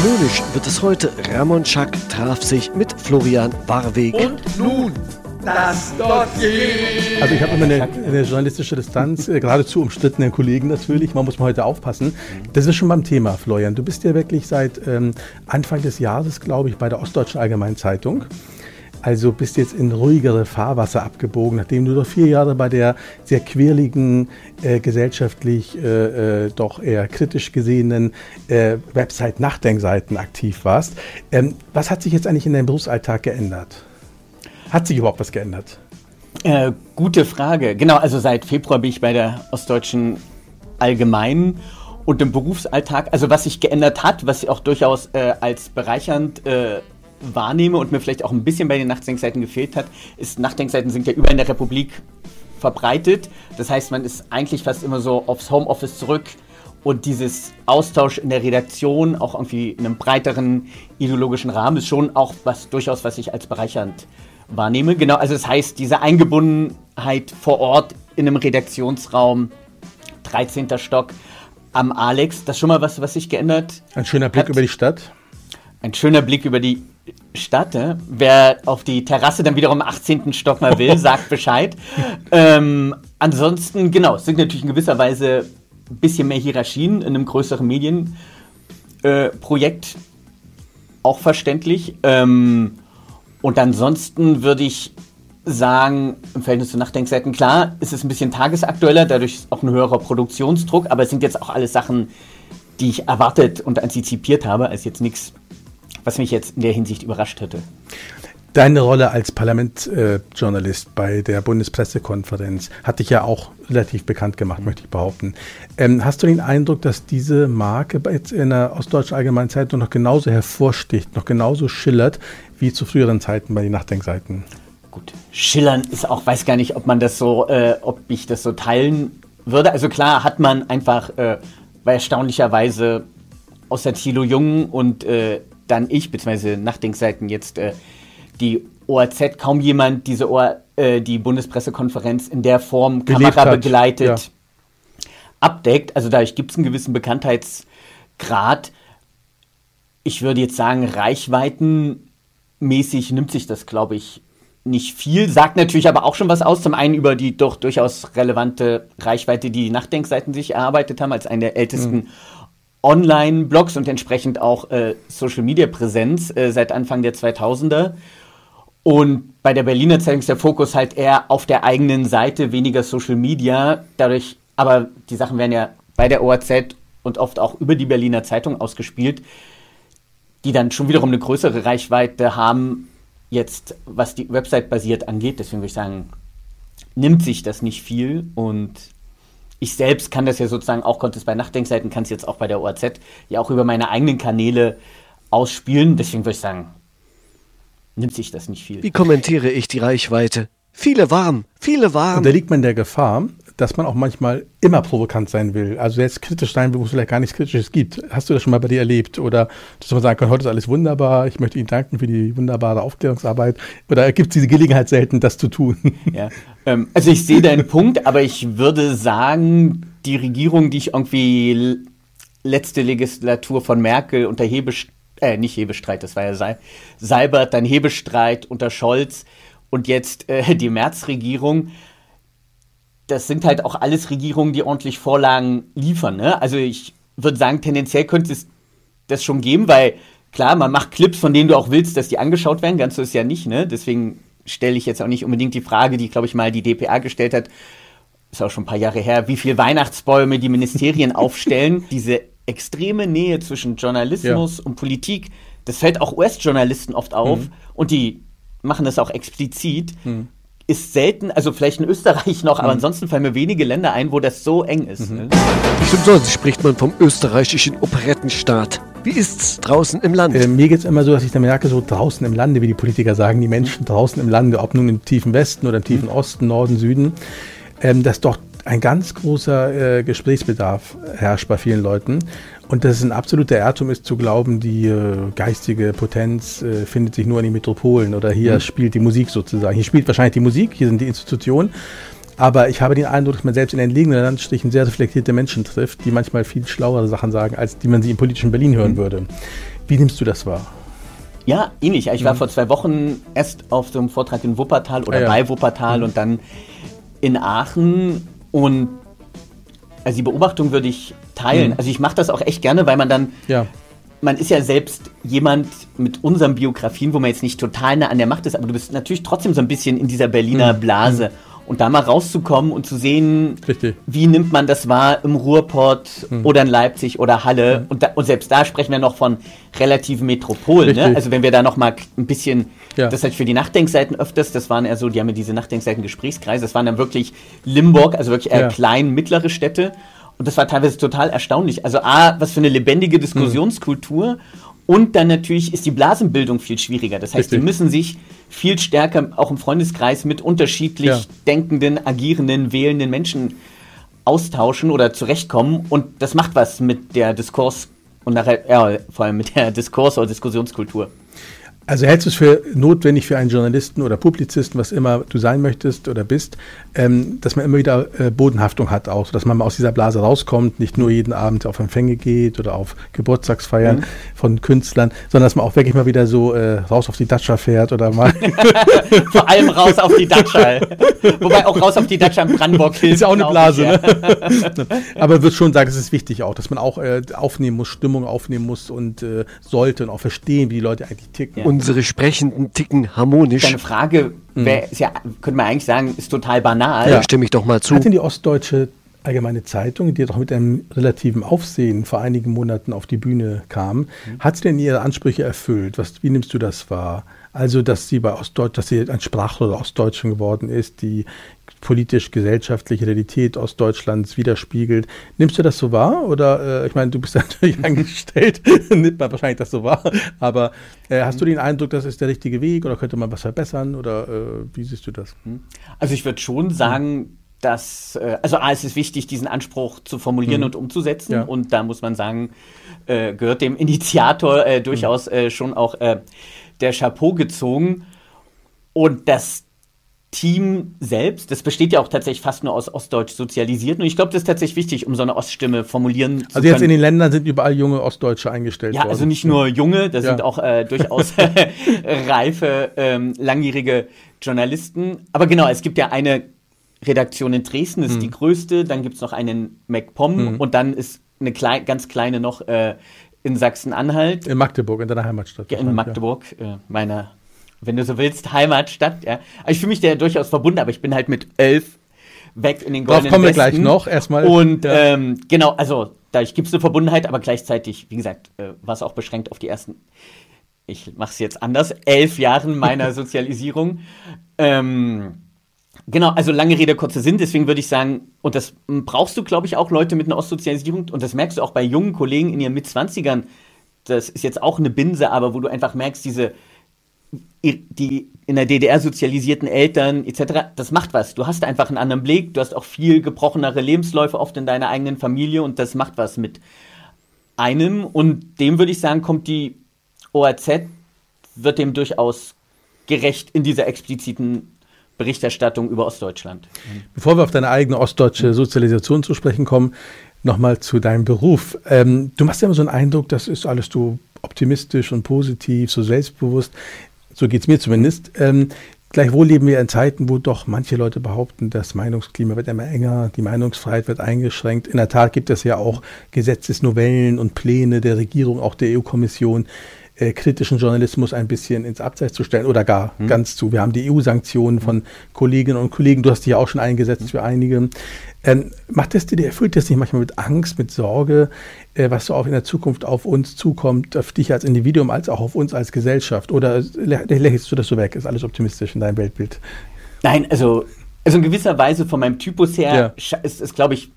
Harmonisch wird es heute. Ramon Schack traf sich mit Florian Warweg. Und nun das Dossier. Also ich habe immer eine journalistische Distanz, geradezu umstrittenen Kollegen natürlich, man muss mal heute aufpassen. Das ist schon beim Thema, Florian. Du bist ja wirklich seit Anfang des Jahres, glaube ich, bei der Ostdeutschen Allgemeinen Zeitung. Also bist jetzt in ruhigere Fahrwasser abgebogen, nachdem du doch 4 Jahre bei der sehr quirligen, gesellschaftlich doch eher kritisch gesehenen Website Nachdenkseiten aktiv warst. Was hat sich jetzt eigentlich in deinem Berufsalltag geändert? Hat sich überhaupt was geändert? Gute Frage. Genau, also seit Februar bin ich bei der Ostdeutschen Allgemeinen und im Berufsalltag, also was sich geändert hat, was ich auch durchaus als bereichernd wahrnehme und mir vielleicht auch ein bisschen bei den Nachdenkseiten gefehlt hat, ist, Nachdenkseiten sind ja überall in der Republik verbreitet. Das heißt, man ist eigentlich fast immer so aufs Homeoffice zurück und dieses Austausch in der Redaktion, auch irgendwie in einem breiteren ideologischen Rahmen, ist schon auch durchaus was ich als bereichernd wahrnehme. Genau, also das heißt, diese Eingebundenheit vor Ort in einem Redaktionsraum, 13. Stock am Alex, das ist schon mal was sich geändert hat. Ein schöner Blick über die Stadt. Ein schöner Blick über die Stadt. Wer auf die Terrasse dann wiederum im 18. Stock mal will, sagt Bescheid. Ansonsten, genau, es sind natürlich in gewisser Weise ein bisschen mehr Hierarchien in einem größeren Medienprojekt, auch verständlich. Und ansonsten würde ich sagen, im Verhältnis zu Nachdenkseiten, klar, ist es ein bisschen tagesaktueller, dadurch ist auch ein höherer Produktionsdruck, aber es sind jetzt auch alles Sachen, die ich erwartet und antizipiert habe, als jetzt nichts, was mich jetzt in der Hinsicht überrascht hätte. Deine Rolle als Parlamentsjournalist bei der Bundespressekonferenz hat dich ja auch relativ bekannt gemacht, möchte ich behaupten. Hast du den Eindruck, dass diese Marke jetzt in der Ostdeutschen Allgemeinen Zeitung noch genauso hervorsticht, noch genauso schillert, wie zu früheren Zeiten bei den Nachdenkseiten? Gut, schillern ist auch, weiß gar nicht, ob ich das so teilen würde. Also klar hat man einfach, weil erstaunlicherweise außer Thilo Jung und dann ich, beziehungsweise Nachdenkseiten jetzt die ORZ, kaum jemand die Bundespressekonferenz in der Form kamerabegleitet abdeckt. Also dadurch gibt es einen gewissen Bekanntheitsgrad. Ich würde jetzt sagen, reichweitenmäßig nimmt sich das, glaube ich, nicht viel. Sagt natürlich aber auch schon was aus. Zum einen über die doch durchaus relevante Reichweite, die Nachdenkseiten sich erarbeitet haben, als eine der ältesten Online-Blogs und entsprechend auch Social-Media-Präsenz seit Anfang der 2000er. Und bei der Berliner Zeitung ist der Fokus halt eher auf der eigenen Seite, weniger Social Media. Dadurch, aber die Sachen werden ja bei der ORZ und oft auch über die Berliner Zeitung ausgespielt, die dann schon wiederum eine größere Reichweite haben, jetzt was die Website basiert angeht. Deswegen würde ich sagen, nimmt sich das nicht viel. Und ich selbst kann das ja sozusagen auch, konnte es bei Nachdenkseiten, kann es jetzt auch bei der ORZ ja auch über meine eigenen Kanäle ausspielen. Deswegen würde ich sagen, nimmt sich das nicht viel. Wie kommentiere ich die Reichweite? Viele warm. Und da liegt man in der Gefahr, dass man auch manchmal immer provokant sein will. Also jetzt kritisch sein will, wo es vielleicht gar nichts Kritisches gibt. Hast du das schon mal bei dir erlebt? Oder dass man sagen kann, heute ist alles wunderbar, ich möchte Ihnen danken für die wunderbare Aufklärungsarbeit. Oder gibt es diese Gelegenheit selten, das zu tun? Ja, also ich sehe deinen Punkt, aber ich würde sagen, die Regierung, die ich irgendwie letzte Legislatur von Merkel unter nicht Hebestreit, das war ja Seibert, dann Hebestreit unter Scholz und jetzt die Merz-Regierung, das sind halt auch alles Regierungen, die ordentlich Vorlagen liefern. Ne? Also ich würde sagen, tendenziell könnte es das schon geben, weil klar, man macht Clips, von denen du auch willst, dass die angeschaut werden, ganz so ist ja nicht. Ne? Deswegen stelle ich jetzt auch nicht unbedingt die Frage, die, glaube ich, mal die dpa gestellt hat, ist auch schon ein paar Jahre her, wie viel Weihnachtsbäume die Ministerien aufstellen. Diese extreme Nähe zwischen Journalismus und Politik, das fällt auch US-Journalisten oft auf und die machen das auch explizit, ist selten, also vielleicht in Österreich noch, aber ansonsten fallen mir wenige Länder ein, wo das so eng ist. Ne? Nicht umsonst spricht man vom österreichischen Operettenstaat. Wie ist's draußen im Land? Mir geht es immer so, dass ich dann merke, so draußen im Lande, wie die Politiker sagen, die Menschen draußen im Lande, ob nun im tiefen Westen oder im tiefen Osten, Norden, Süden, dass doch ein ganz großer Gesprächsbedarf herrscht bei vielen Leuten und dass es ein absoluter Irrtum ist zu glauben, die geistige Potenz findet sich nur in den Metropolen oder hier spielt die Musik sozusagen. Hier spielt wahrscheinlich die Musik, hier sind die Institutionen, Aber ich habe den Eindruck, dass man selbst in entlegenen Landstrichen sehr reflektierte Menschen trifft, die manchmal viel schlauere Sachen sagen, als die man sie im politischen Berlin hören würde. Wie nimmst du das wahr? Ja, ähnlich. Ich war vor 2 Wochen erst auf so einem Vortrag in Wuppertal oder bei Wuppertal und dann in Aachen. Und also die Beobachtung würde ich teilen. Also ich mache das auch echt gerne, weil man dann... Ja. Man ist ja selbst jemand mit unseren Biografien, wo man jetzt nicht total nah an der Macht ist, aber du bist natürlich trotzdem so ein bisschen in dieser Berliner Blase. Und da mal rauszukommen und zu sehen, wie nimmt man das wahr im Ruhrpott oder in Leipzig oder Halle. Und selbst da sprechen wir noch von relativen Metropolen. Ne? Also wenn wir da noch mal ein bisschen, das halt für die Nachdenkseiten öfters, das waren eher so, die haben ja diese Nachdenkseiten-Gesprächskreise, das waren dann wirklich Limburg, also wirklich eher klein, mittlere Städte. Und das war teilweise total erstaunlich. Also was für eine lebendige Diskussionskultur. Und dann natürlich ist die Blasenbildung viel schwieriger. Das heißt, die müssen sich viel stärker auch im Freundeskreis mit unterschiedlich denkenden, agierenden, wählenden Menschen austauschen oder zurechtkommen. Und das macht was mit der Diskurs und nachher, vor allem mit der Diskurs- oder Diskussionskultur. Also hältst du es für notwendig für einen Journalisten oder Publizisten, was immer du sein möchtest oder bist, dass man immer wieder Bodenhaftung hat auch, dass man mal aus dieser Blase rauskommt, nicht nur jeden Abend auf Empfänge geht oder auf Geburtstagsfeiern von Künstlern, sondern dass man auch wirklich mal wieder so raus auf die Datscha fährt oder mal... Vor allem raus auf die Datscha. Wobei auch raus auf die Datscha in Brandenburg hilft. Ist ja auch eine Blase, ne? Aber ich würde schon sagen, es ist wichtig auch, dass man auch aufnehmen muss, Stimmung aufnehmen muss und sollte und auch verstehen, wie die Leute eigentlich ticken. Ja. Unsere Sprechenden ticken harmonisch. Deine Frage, könnte man eigentlich sagen, ist total banal. Ja, stimme ich doch mal zu. Hat denn die Ostdeutsche Allgemeine Zeitung, die doch mit einem relativen Aufsehen vor einigen Monaten auf die Bühne kam, hat sie denn ihre Ansprüche erfüllt? Wie nimmst du das wahr? Also, dass sie dass sie ein Sprachrohr der Ostdeutschen geworden ist, die politisch-gesellschaftliche Realität Ostdeutschlands widerspiegelt. Nimmst du das so wahr? Oder, ich meine, du bist natürlich angestellt, nimmt man wahrscheinlich das so wahr, aber hast du den Eindruck, das ist der richtige Weg oder könnte man was verbessern? Oder wie siehst du das? Also ich würde schon sagen, dass, es ist wichtig, diesen Anspruch zu formulieren und umzusetzen. Ja. Und da muss man sagen, gehört dem Initiator durchaus schon auch der Chapeau gezogen. Und das Team selbst, das besteht ja auch tatsächlich fast nur aus Ostdeutsch Sozialisierten. Und ich glaube, das ist tatsächlich wichtig, um so eine Oststimme formulieren zu können. Also jetzt in den Ländern sind überall junge Ostdeutsche eingestellt worden. Ja, also nicht nur junge, das sind auch durchaus reife, langjährige Journalisten. Aber genau, es gibt ja eine Redaktion in Dresden, das ist die größte. Dann gibt es noch einen in MacPom und dann ist eine ganz kleine noch in Sachsen-Anhalt. In Magdeburg, in deiner Heimatstadt. Ja, in Magdeburg, meiner, wenn du so willst, Heimatstadt. Ja. Also ich fühle mich da durchaus verbunden, aber ich bin halt mit 11 weg in den goldenen Darauf kommen wir Westen. gleich noch, erstmal. Und genau, also dadurch gibt es eine Verbundenheit, aber gleichzeitig, wie gesagt, war es auch beschränkt auf die ersten, ich mache es jetzt anders, 11 Jahren meiner Sozialisierung. Genau, also lange Rede, kurzer Sinn, deswegen würde ich sagen, und das brauchst du, glaube ich, auch Leute mit einer Ostsozialisierung, und das merkst du auch bei jungen Kollegen in ihren Mitzwanzigern, das ist jetzt auch eine Binse, aber wo du einfach merkst, die in der DDR sozialisierten Eltern etc., das macht was. Du hast einfach einen anderen Blick, du hast auch viel gebrochenere Lebensläufe oft in deiner eigenen Familie und das macht was mit einem, und dem würde ich sagen, kommt die OAZ, wird dem durchaus gerecht in dieser expliziten Berichterstattung über Ostdeutschland. Bevor wir auf deine eigene ostdeutsche Sozialisation zu sprechen kommen, nochmal zu deinem Beruf. Du machst ja immer so einen Eindruck, das ist alles so optimistisch und positiv, so selbstbewusst. So geht es mir zumindest. Gleichwohl leben wir in Zeiten, wo doch manche Leute behaupten, das Meinungsklima wird immer enger, die Meinungsfreiheit wird eingeschränkt. In der Tat gibt es ja auch Gesetzesnovellen und Pläne der Regierung, auch der EU-Kommission, kritischen Journalismus ein bisschen ins Abseits zu stellen oder gar ganz zu. Wir haben die EU-Sanktionen von Kolleginnen und Kollegen, du hast dich ja auch schon eingesetzt für einige. Erfüllt das nicht manchmal mit Angst, mit Sorge, was so auch in der Zukunft auf uns zukommt, auf dich als Individuum, als auch auf uns als Gesellschaft? Oder lächelst du das so weg? Ist alles optimistisch in deinem Weltbild? Nein, also in gewisser Weise von meinem Typus her ist glaube ich,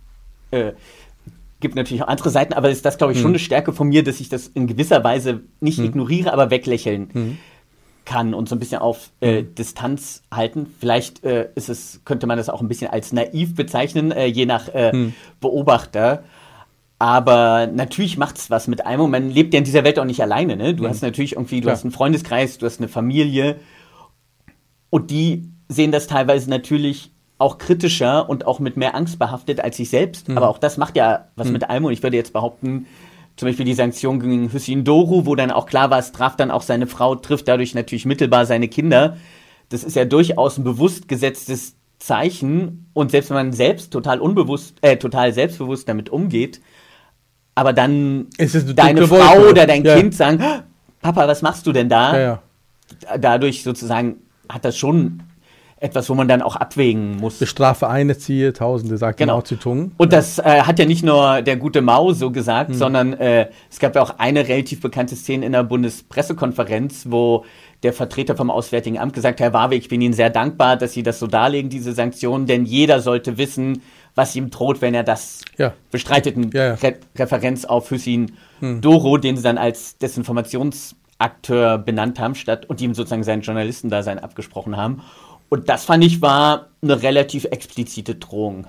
gibt natürlich auch andere Seiten, aber ist das, glaube ich, schon eine Stärke von mir, dass ich das in gewisser Weise nicht ignoriere, aber weglächeln kann und so ein bisschen auf Distanz halten. Vielleicht könnte man das auch ein bisschen als naiv bezeichnen, je nach Beobachter. Aber natürlich macht es was mit einem, und man lebt ja in dieser Welt auch nicht alleine. Ne? Du hast natürlich irgendwie, du hast einen Freundeskreis, du hast eine Familie, und die sehen das teilweise natürlich auch kritischer und auch mit mehr Angst behaftet als ich selbst. Aber auch das macht ja was mit allem. Und ich würde jetzt behaupten, zum Beispiel die Sanktion gegen Hüseyin Doğru, wo dann auch klar war, es traf dann auch seine Frau, trifft dadurch natürlich mittelbar seine Kinder. Das ist ja durchaus ein bewusst gesetztes Zeichen. Und selbst wenn man selbst total selbstbewusst damit umgeht, aber dann deine Frau oder dein Kind sagen, Papa, was machst du denn da? Ja. Dadurch sozusagen hat das schon etwas, wo man dann auch abwägen muss. Bestrafe eine, ziehe Tausende, sagt Mao Zedong. Und das hat ja nicht nur der gute Mao so gesagt, sondern es gab ja auch eine relativ bekannte Szene in der Bundespressekonferenz, wo der Vertreter vom Auswärtigen Amt gesagt hat, Herr Warwick, ich bin Ihnen sehr dankbar, dass Sie das so darlegen, diese Sanktionen, denn jeder sollte wissen, was ihm droht, wenn er das bestreitet. Referenz auf Hüseyin Doğru, den sie dann als Desinformationsakteur benannt haben, und ihm sozusagen sein Journalistendasein abgesprochen haben. Und das, fand ich, war eine relativ explizite Drohung.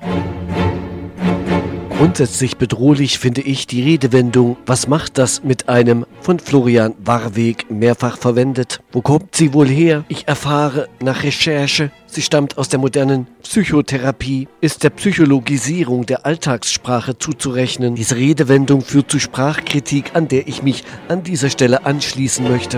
Grundsätzlich bedrohlich finde ich die Redewendung, was macht das mit einem, von Florian Warwick mehrfach verwendet. Wo kommt sie wohl her? Ich erfahre nach Recherche, sie stammt aus der modernen Psychotherapie, ist der Psychologisierung der Alltagssprache zuzurechnen. Diese Redewendung führt zu Sprachkritik, an der ich mich an dieser Stelle anschließen möchte.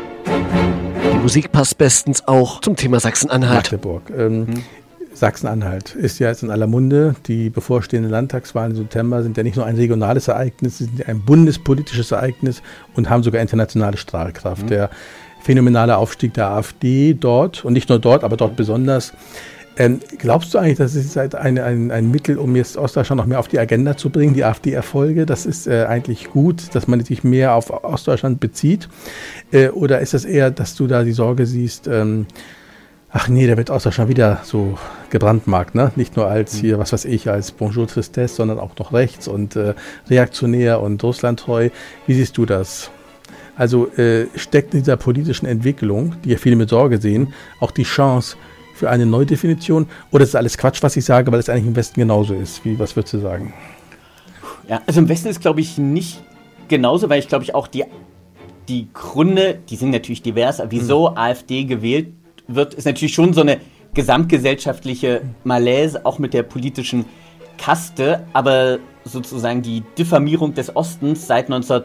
Die Musik passt bestens auch zum Thema Sachsen-Anhalt. Magdeburg. Sachsen-Anhalt ist ja jetzt in aller Munde. Die bevorstehenden Landtagswahlen im September sind ja nicht nur ein regionales Ereignis, sie sind ja ein bundespolitisches Ereignis und haben sogar internationale Strahlkraft. Der phänomenale Aufstieg der AfD dort, und nicht nur dort, aber dort besonders. Glaubst du eigentlich, das ist halt ein Mittel, um jetzt Ostdeutschland noch mehr auf die Agenda zu bringen, die AfD-Erfolge? Das ist eigentlich gut, dass man sich mehr auf Ostdeutschland bezieht? Oder ist das eher, dass du da die Sorge siehst, ach nee, der wird Ostdeutschland wieder so gebrandmarkt, ne? Nicht nur als hier, was weiß ich, als Bonjour Tristesse, sondern auch noch rechts und reaktionär und russlandtreu. Wie siehst du das? Also steckt in dieser politischen Entwicklung, die ja viele mit Sorge sehen, auch die Chance für eine Neudefinition? Oder ist das alles Quatsch, was ich sage, weil es eigentlich im Westen genauso ist? Was würdest du sagen? Ja, also im Westen ist, glaube ich, nicht genauso, weil ich glaube ich auch die Gründe, die sind natürlich divers, aber wieso AfD gewählt wird, ist natürlich schon so eine gesamtgesellschaftliche Malaise, auch mit der politischen Kaste, aber sozusagen die Diffamierung des Ostens seit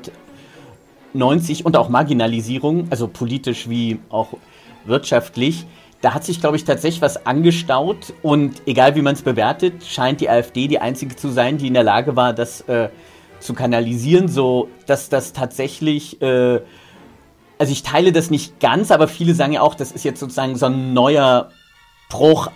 1990 und auch Marginalisierung, also politisch wie auch wirtschaftlich, da hat sich, glaube ich, tatsächlich was angestaut und egal wie man es bewertet, scheint die AfD die einzige zu sein, die in der Lage war, das zu kanalisieren, so dass das tatsächlich also ich teile das nicht ganz, aber viele sagen ja auch, das ist jetzt sozusagen so ein neuer Bruch,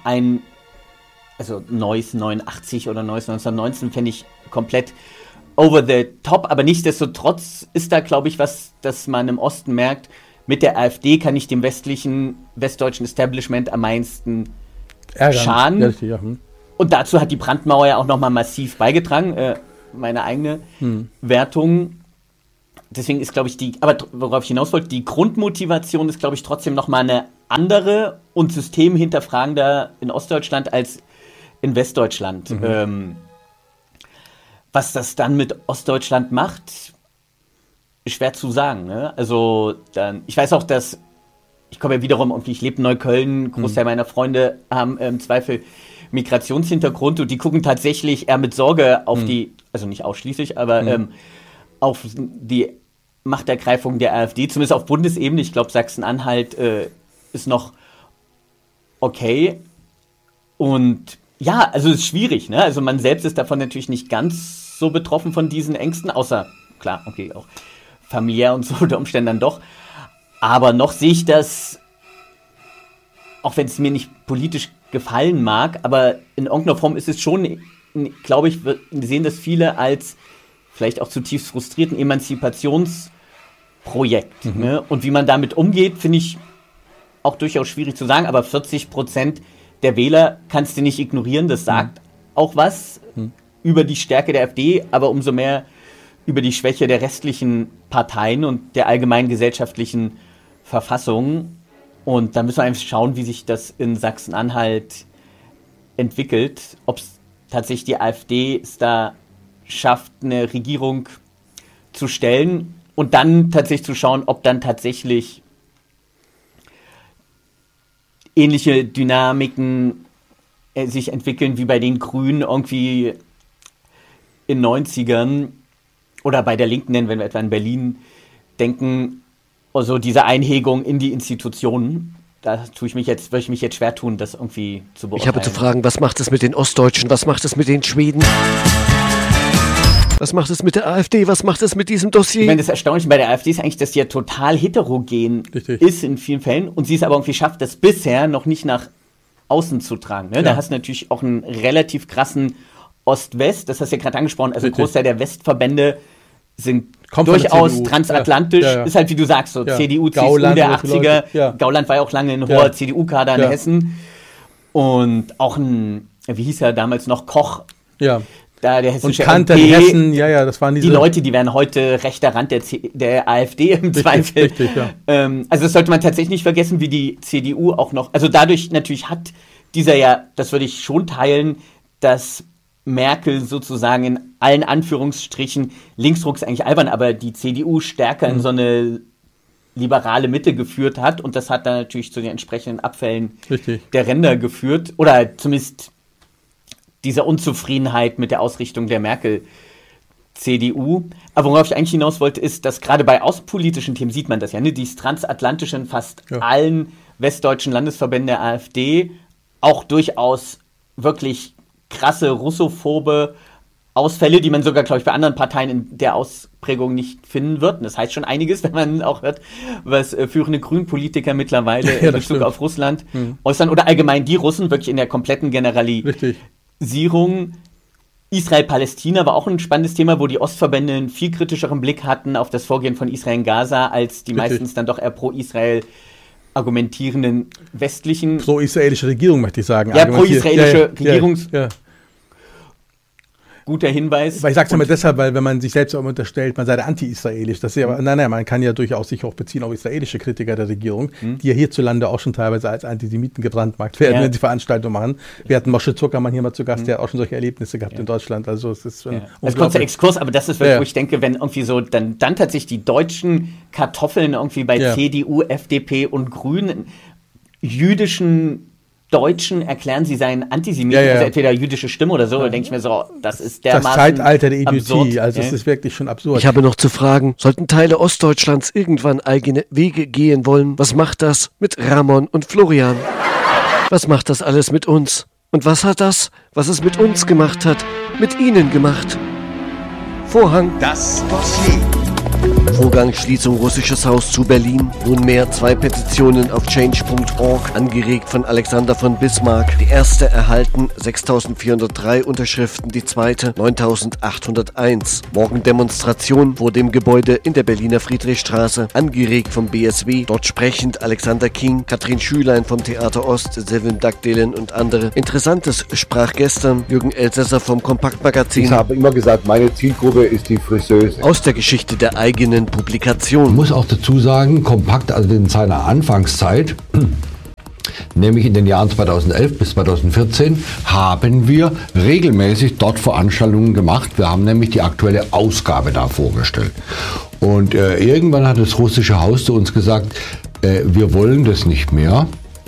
also neues 89 oder neues 1919 fände ich komplett over the top, aber nichtsdestotrotz ist da, glaube ich, was, das man im Osten merkt, mit der AfD kann ich dem westdeutschen Establishment am meisten schaden. Ja. Und dazu hat die Brandmauer ja auch nochmal massiv beigetragen, meine eigene Wertung. Deswegen ist, glaube ich, aber worauf ich hinaus wollte, die Grundmotivation ist, glaube ich, trotzdem nochmal eine andere und systemhinterfragender in Ostdeutschland als in Westdeutschland. Was das dann mit Ostdeutschland macht, ist schwer zu sagen. Ne? Also, ich weiß auch, dass ich komme ja wiederum, ich lebe in Neukölln, Großteil meiner Freunde haben im Zweifel Migrationshintergrund und die gucken tatsächlich eher mit Sorge auf die, also nicht ausschließlich, aber auf die Machtergreifung der AfD, zumindest auf Bundesebene. Ich glaube, Sachsen-Anhalt ist noch okay. Und ja, also es ist schwierig. Ne? Also man selbst ist davon natürlich nicht ganz so betroffen von diesen Ängsten, außer, klar, okay, auch familiär und so unter Umständen dann doch. Aber noch sehe ich das, auch wenn es mir nicht politisch gefallen mag, aber in irgendeiner Form ist es schon, glaube ich, wir sehen das viele als vielleicht auch zutiefst frustrierten Emanzipationsprojekt. Ne? Und wie man damit umgeht, finde ich auch durchaus schwierig zu sagen, aber 40% der Wähler kannst du nicht ignorieren, das sagt auch was über die Stärke der AfD, aber umso mehr über die Schwäche der restlichen Parteien und der allgemeinen gesellschaftlichen Verfassung. Und da müssen wir einfach schauen, wie sich das in Sachsen-Anhalt entwickelt, ob es tatsächlich die AfD es da schafft, eine Regierung zu stellen und dann tatsächlich zu schauen, ob dann tatsächlich ähnliche Dynamiken sich entwickeln wie bei den Grünen irgendwie in 90ern oder bei der Linken, wenn wir etwa in Berlin denken, also diese Einhegung in die Institutionen. Da würde ich mich jetzt schwer tun, das irgendwie zu beurteilen. Ich habe zu fragen, was macht es mit den Ostdeutschen, was macht es mit den Schweden? Was macht es mit der AfD? Was macht es mit diesem Dossier? Ich meine, das Erstaunliche bei der AfD ist eigentlich, dass sie ja total heterogen ist in vielen Fällen und sie es aber irgendwie schafft, das bisher noch nicht nach außen zu tragen. Ne? Ja. Da hast du natürlich auch einen relativ krassen Ost-West, das hast du ja gerade angesprochen, also ein Großteil der Westverbände sind durchaus transatlantisch, ist halt wie du sagst, so CDU, Gauland, CSU der 80er, Gauland war ja auch lange ein hoher CDU-Kader in Hessen und auch wie hieß er damals noch, Koch, da der hessische MP, Hessen, das waren die Leute, die wären heute rechter Rand der AfD im Zweifel. Richtig, also das sollte man tatsächlich nicht vergessen, wie die CDU auch noch, also dadurch natürlich hat dieser das würde ich schon teilen, dass Merkel sozusagen in allen Anführungsstrichen, Linksruck ist eigentlich albern, aber die CDU stärker in so eine liberale Mitte geführt hat und das hat dann natürlich zu den entsprechenden Abfällen der Ränder geführt oder zumindest dieser Unzufriedenheit mit der Ausrichtung der Merkel-CDU. Aber worauf ich eigentlich hinaus wollte, ist, dass gerade bei außenpolitischen Themen sieht man das ja, ne? Dieses Transatlantische in fast allen westdeutschen Landesverbänden der AfD auch durchaus wirklich krasse russophobe Ausfälle, die man sogar, glaube ich, bei anderen Parteien in der Ausprägung nicht finden wird. Und das heißt schon einiges, wenn man auch hört, was führende Grünpolitiker mittlerweile in Bezug auf Russland äußern. Oder allgemein die Russen, wirklich in der kompletten Generalisierung. Israel-Palästina war auch ein spannendes Thema, wo die Ostverbände einen viel kritischeren Blick hatten auf das Vorgehen von Israel in Gaza, als die meistens dann doch eher pro-Israel argumentierenden westlichen... Pro-israelische Regierung, möchte ich sagen. Ja, pro-israelische Regierungs... Guter Hinweis. Weil ich sage es immer deshalb, weil wenn man sich selbst auch unterstellt, man sei anti-israelisch, das ist ja, nein, man kann ja durchaus sich auch beziehen auf israelische Kritiker der Regierung, die ja hierzulande auch schon teilweise als Antisemiten gebrandmarkt werden, wenn sie Veranstaltungen machen. Wir hatten Moshe Zuckermann hier mal zu Gast, der hat auch schon solche Erlebnisse gehabt in Deutschland. Also es ist schon als kurzer Exkurs, aber das ist wirklich, wo ich denke, wenn irgendwie so dann tatsächlich die deutschen Kartoffeln irgendwie bei CDU, FDP und Grünen jüdischen Deutschen erklären, sie seien Antisemiten, also entweder jüdische Stimme oder so, da denke ich mir so, das ist dermaßen das Zeitalter der Idiotie, absurd, also es ist wirklich schon absurd. Ich habe noch zu fragen, sollten Teile Ostdeutschlands irgendwann eigene Wege gehen wollen, was macht das mit Ramon und Florian? Was macht das alles mit uns? Und was hat das, was es mit uns gemacht hat, mit ihnen gemacht? Vorhang. Das Dossier. Vorgangsschließung russisches Haus zu Berlin. Nunmehr 2 Petitionen auf change.org, angeregt von Alexander von Bismarck. Die erste erhalten 6.403 Unterschriften, die zweite 9.801. Morgen Demonstration vor dem Gebäude in der Berliner Friedrichstraße, angeregt vom BSW. Dort sprechend Alexander King, Katrin Schülein vom Theater Ost, Sevim Dagdelen und andere. Interessantes sprach gestern Jürgen Elsässer vom Kompaktmagazin. Ich habe immer gesagt, meine Zielgruppe ist die Friseuse. Aus der Geschichte der eigenen Publikation. Ich muss auch dazu sagen, Kompakt, also in seiner Anfangszeit, nämlich in den Jahren 2011 bis 2014, haben wir regelmäßig dort Veranstaltungen gemacht. Wir haben nämlich die aktuelle Ausgabe da vorgestellt. Und irgendwann hat das russische Haus zu uns gesagt, wir wollen das nicht mehr.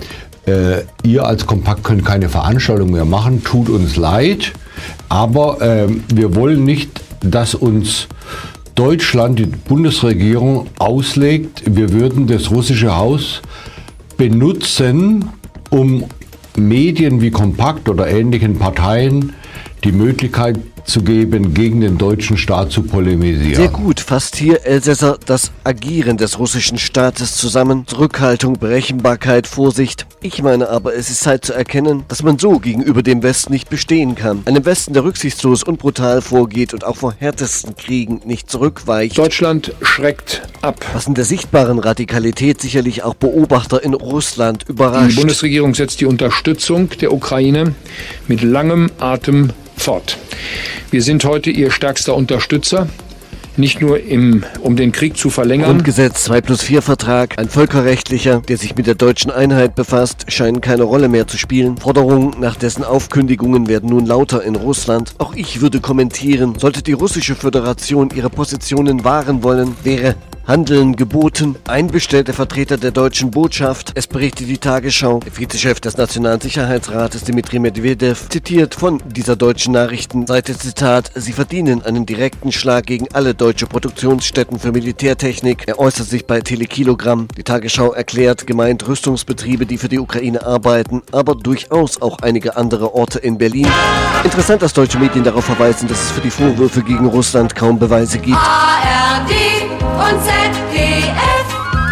Ihr als Kompakt könnt keine Veranstaltung mehr machen, tut uns leid, aber wir wollen nicht, dass uns Deutschland, die Bundesregierung, auslegt, wir würden das russische Haus benutzen, um Medien wie Kompakt oder ähnlichen Parteien die Möglichkeit zu geben, gegen den deutschen Staat zu polemisieren. Sehr gut, fasst hier Elsässer das Agieren des russischen Staates zusammen. Zurückhaltung, Berechenbarkeit, Vorsicht. Ich meine aber, es ist Zeit zu erkennen, dass man so gegenüber dem Westen nicht bestehen kann. Einem Westen, der rücksichtslos und brutal vorgeht und auch vor härtesten Kriegen nicht zurückweicht. Deutschland schreckt ab. Was in der sichtbaren Radikalität sicherlich auch Beobachter in Russland überrascht. Die Bundesregierung setzt die Unterstützung der Ukraine mit langem Atem fort. Wir sind heute ihr stärkster Unterstützer, nicht nur um den Krieg zu verlängern. Grundgesetz 2+4-Vertrag, ein völkerrechtlicher, der sich mit der deutschen Einheit befasst, scheinen keine Rolle mehr zu spielen. Forderungen nach dessen Aufkündigungen werden nun lauter in Russland. Auch ich würde kommentieren, sollte die russische Föderation ihre Positionen wahren wollen, wäre Handeln geboten. Ein bestellter Vertreter der deutschen Botschaft. Es berichtet die Tagesschau. Der Vizechef des Nationalen Sicherheitsrates, Dmitri Medvedev, zitiert von dieser deutschen Nachrichtenseite, Zitat, sie verdienen einen direkten Schlag gegen alle deutsche Produktionsstätten für Militärtechnik. Er äußert sich bei Telekilogramm. Die Tagesschau erklärt, gemeint Rüstungsbetriebe, die für die Ukraine arbeiten, aber durchaus auch einige andere Orte in Berlin. Interessant, dass deutsche Medien darauf verweisen, dass es für die Vorwürfe gegen Russland kaum Beweise gibt. ARD und ZDF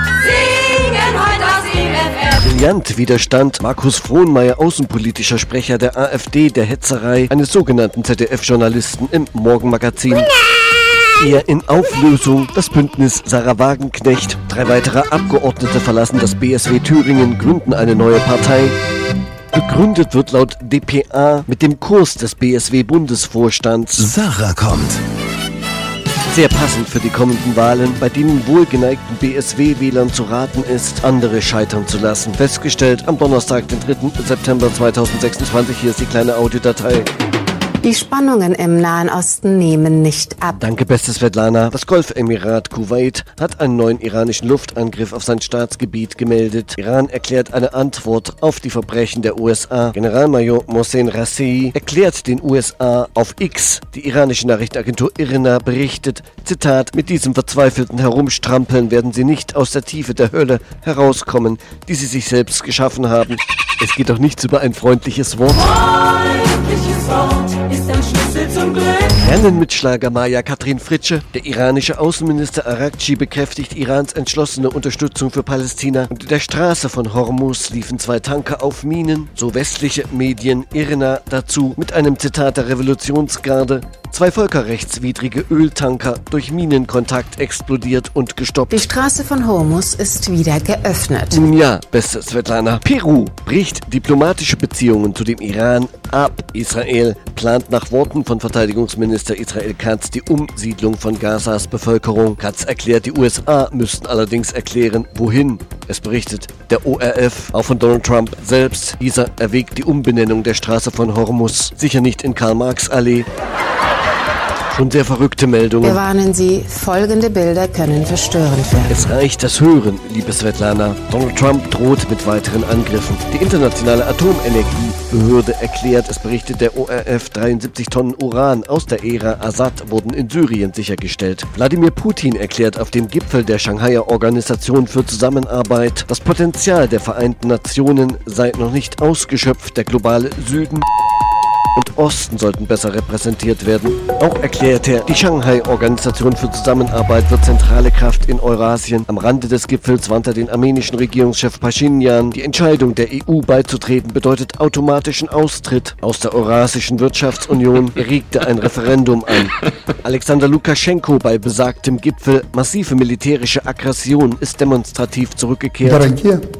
singen heute aus IFF. Brillant widerstand Markus Frohnmeier, außenpolitischer Sprecher der AfD, der Hetzerei eines sogenannten ZDF-Journalisten im Morgenmagazin. Eher in Auflösung das Bündnis Sarah Wagenknecht. 3 weitere Abgeordnete verlassen das BSW Thüringen, gründen eine neue Partei. Begründet wird laut dpa mit dem Kurs des BSW-Bundesvorstands. Sarah kommt. Sehr passend für die kommenden Wahlen, bei denen wohlgeneigten BSW-Wählern zu raten ist, andere scheitern zu lassen. Festgestellt am Donnerstag, den 3. September 2026. Hier ist die kleine Audiodatei. Die Spannungen im Nahen Osten nehmen nicht ab. Danke, beste Svetlana. Das Golfemirat Kuwait hat einen neuen iranischen Luftangriff auf sein Staatsgebiet gemeldet. Iran erklärt eine Antwort auf die Verbrechen der USA. Generalmajor Mohsen Rassei erklärt den USA auf X. Die iranische Nachrichtenagentur IRNA berichtet, Zitat, mit diesem verzweifelten Herumstrampeln werden sie nicht aus der Tiefe der Hölle herauskommen, die sie sich selbst geschaffen haben. Es geht doch nichts über ein freundliches Wort. Freundliches Wort ist ein Schlüssel zum Glück. Rennen mit Schlagermaja Katrin Fritsche. Der iranische Außenminister Arakci bekräftigt Irans entschlossene Unterstützung für Palästina. Und in der Straße von Hormuz liefen 2 Tanker auf Minen. So westliche Medien IRNA dazu mit einem Zitat der Revolutionsgarde. 2 völkerrechtswidrige Öltanker durch Minenkontakt explodiert und gestoppt. Die Straße von Hormuz ist wieder geöffnet. Nun ja, beste Svetlana. Peru bricht diplomatische Beziehungen zu dem Iran ab. Israel plant nach Worten von Verteidigungsminister Israel Katz die Umsiedlung von Gazas Bevölkerung. Katz erklärt, die USA müssten allerdings erklären, wohin. Es berichtet der ORF, auch von Donald Trump selbst. Dieser erwägt die Umbenennung der Straße von Hormuz. Sicher nicht in Karl-Marx-Allee. Schon sehr verrückte Meldungen. Wir warnen Sie, folgende Bilder können verstörend werden. Es reicht das Hören, liebe Svetlana. Donald Trump droht mit weiteren Angriffen. Die internationale Atomenergiebehörde erklärt, es berichtet der ORF, 73 Tonnen Uran aus der Ära Assad wurden in Syrien sichergestellt. Wladimir Putin erklärt auf dem Gipfel der Shanghaier Organisation für Zusammenarbeit, das Potenzial der Vereinten Nationen sei noch nicht ausgeschöpft. Der globale Süden und Osten sollten besser repräsentiert werden. Auch erklärt er, die Shanghai-Organisation für Zusammenarbeit wird zentrale Kraft in Eurasien. Am Rande des Gipfels warnte er den armenischen Regierungschef Pashinyan. Die Entscheidung der EU beizutreten bedeutet automatischen Austritt aus der Eurasischen Wirtschaftsunion. Er regte ein Referendum an. Alexander Lukaschenko bei besagtem Gipfel. Massive militärische Aggression ist demonstrativ zurückgekehrt.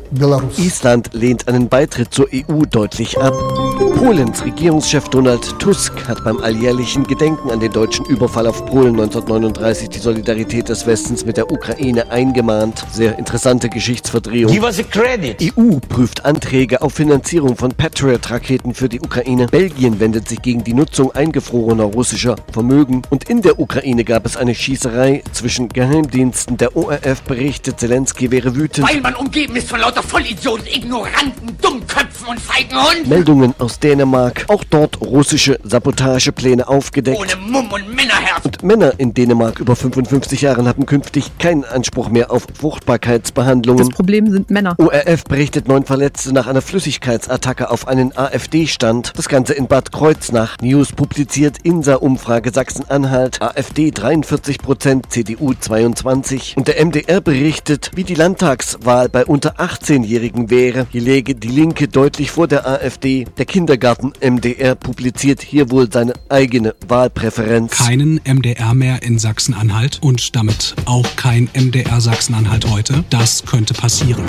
Island lehnt einen Beitritt zur EU deutlich ab. Polens Regierungschef Donald Tusk hat beim alljährlichen Gedenken an den deutschen Überfall auf Polen 1939 die Solidarität des Westens mit der Ukraine eingemahnt. Sehr interessante Geschichtsverdrehung. Give us a credit. EU prüft Anträge auf Finanzierung von Patriot-Raketen für die Ukraine. Belgien wendet sich gegen die Nutzung eingefrorener russischer Vermögen. Und in der Ukraine gab es eine Schießerei zwischen Geheimdiensten. Der ORF berichtet, Zelensky wäre wütend. Weil man umgeben ist von lauter Vollidioten, Ignoranten, Dummköpfen und Feigenhunden. Meldungen aus Dänemark. Auch dort russische Sabotagepläne aufgedeckt. Ohne Mumm und Männerherz. Und Männer in Dänemark über 55 Jahren haben künftig keinen Anspruch mehr auf Fruchtbarkeitsbehandlungen. Das Problem sind Männer. ORF berichtet 9 Verletzte nach einer Flüssigkeitsattacke auf einen AfD-Stand. Das Ganze in Bad Kreuznach. News publiziert INSA-Umfrage Sachsen-Anhalt. AfD 43%, CDU 22%. Und der MDR berichtet, wie die Landtagswahl bei unter 18-Jährigen wäre. Hier läge die Linke deutlich vor der AfD. Der Kindergarten MDR publiziert hier wohl seine eigene Wahlpräferenz. Keinen MDR mehr in Sachsen-Anhalt und damit auch kein MDR Sachsen-Anhalt heute. Das könnte passieren.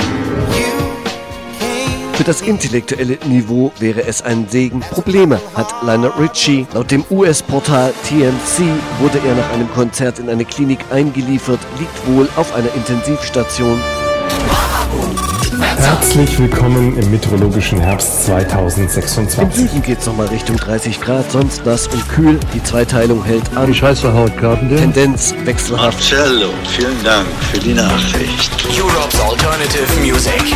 Für das intellektuelle Niveau wäre es ein Segen. Probleme hat Lionel Richie. Laut dem US-Portal TMZ wurde er nach einem Konzert in eine Klinik eingeliefert, liegt wohl auf einer Intensivstation. Herzlich willkommen im meteorologischen Herbst 2026. Im Süden geht's nochmal Richtung 30 Grad, sonst nass und kühl. Die Zweiteilung hält an. Ich heiße Howard Carpenter. Tendenz wechselhaft. Marcello, vielen Dank für die Nachricht. Europe's Alternative Music.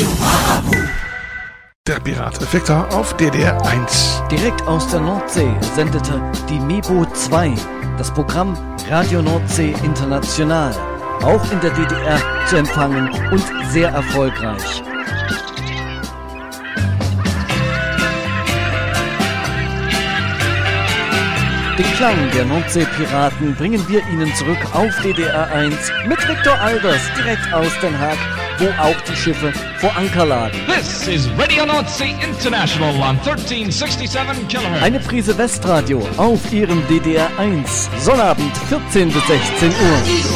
Der Pirat Victor auf DDR 1. Direkt aus der Nordsee sendete die MEBO 2, das Programm Radio Nordsee International, auch in der DDR zu empfangen und sehr erfolgreich. Den Klang der Nordseepiraten bringen wir Ihnen zurück auf DDR 1 mit Viktor Albers direkt aus Den Haag, wo auch die Schiffe vor Anker lagen. This is Radio Nordsee International on 1367 kHz. Eine Prise Westradio auf Ihrem DDR 1. Sonnabend 14 bis 16 Uhr.